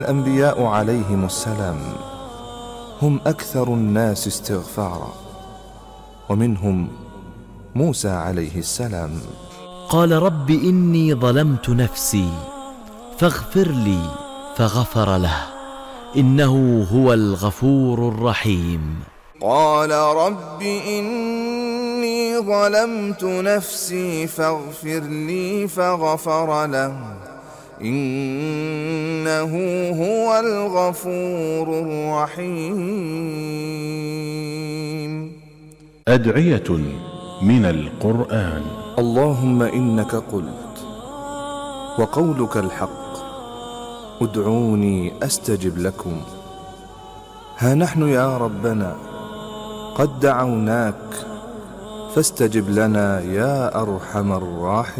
الأنبياء عليهم السلام هم أكثر الناس استغفارا، ومنهم موسى عليه السلام. قال رب إني ظلمت نفسي فاغفر لي فغفر له إنه هو الغفور الرحيم. قال رب إني ظلمت نفسي فاغفر لي فغفر له إنه هو الغفور الرحيم. أدعية من القرآن. اللهم إنك قلت وقولك الحق، ادعوني أستجب لكم. ها نحن يا ربنا قد دعوناك فاستجب لنا يا أرحم الراحمين.